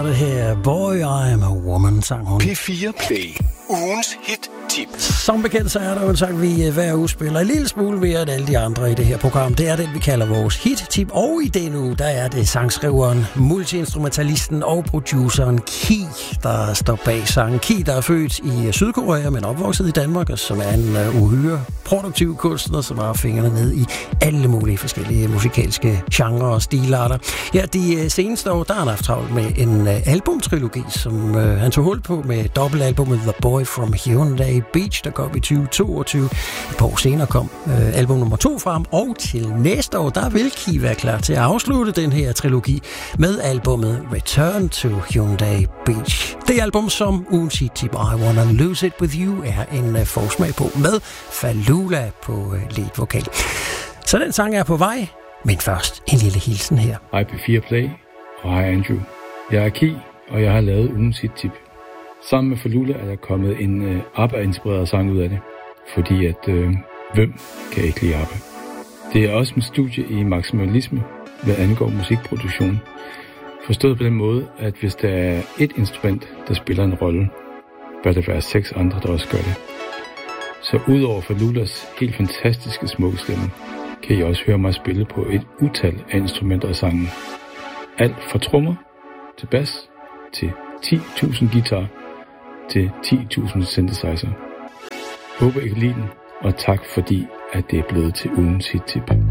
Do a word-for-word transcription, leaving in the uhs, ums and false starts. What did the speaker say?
Det her Boy, I'm a Woman, sang hun. P fire Play. Ugens hit-tip. Som bekendt, så er der jo en sang, vi hver uge spiller en lille smule mere end alle de andre i det her program. Det er den, vi kalder vores hit-tip. Og i denne uge, der er det sangskriveren, multiinstrumentalisten og produceren Key, der står bag sangen. Key, der er født i Sydkorea, men opvokset i Danmark, og som er en uh, uhyre produktiv kunstner, som har fingrene ned i alle mulige forskellige musikalske genrer og stilarter. Ja, de uh, seneste år, der har han haft travlt med en uh, albumtrilogi, som uh, han tog hul på med dobbeltalbummet The Boy from Hyundai Beach, der kom i tyve toogtyve. Et par år senere kom uh, album nummer to frem, og til næste år, der vil Key være klar til at afslutte den her trilogi med albummet Return to Hyundai Beach. Det album, som ugens hit-tip I Wanna Lose It With You er en uh, forsmag på med Falula på uh, lead-vokal. Så den sang er på vej, men først en lille hilsen her. Hej P fire Play, og hej Andrew. Jeg er Key, og jeg har lavet ugens hit-tip. Sammen med Falula er der kommet en øh, ABBA-inspireret sang ud af det, fordi at, øh, hvem kan ikke lide ABBA? Det er også en studie i maksimalisme, hvad angår musikproduktion. Forstået på den måde, at hvis der er et instrument, der spiller en rolle, bør der være seks andre, der også gør det. Så udover Falulas helt fantastiske smukke stemme, kan I også høre mig spille på et utal af instrumenter i sangen. Alt fra trommer til bas til ti tusind guitar til ti tusind synthesizer. Håber I kan lide den, og tak fordi, at det er blevet til ugens hit-tip.